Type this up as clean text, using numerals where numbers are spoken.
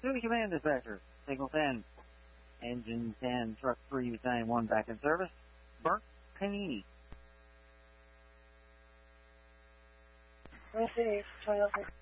To the command dispatcher, signal 10. Engine 10, truck 3, battalion 1 back in service. Burnt Panini. City, 20